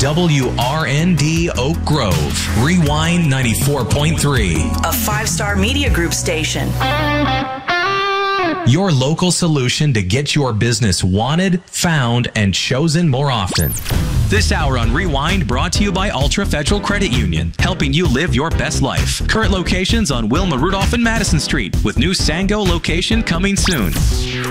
WRND Oak Grove. Rewind 94.3. A 5-star media group station. Your local solution to get your business wanted, found, and chosen more often. This hour on Rewind brought to you by Ultra Federal Credit Union, helping you live your best life. Current locations on Wilma Rudolph and Madison Street, with new Sango location coming soon.